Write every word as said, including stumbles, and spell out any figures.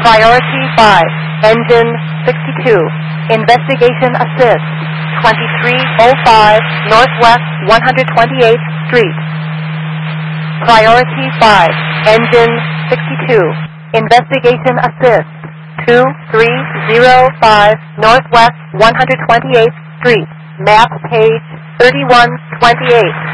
Priority five, engine sixty-two, investigation assist, twenty-three oh five Northwest one hundred twenty-eighth Street. Priority five, engine sixty-two, investigation assist, two three oh five Northwest one hundred twenty-eighth Street, map page thirty-one twenty-eight.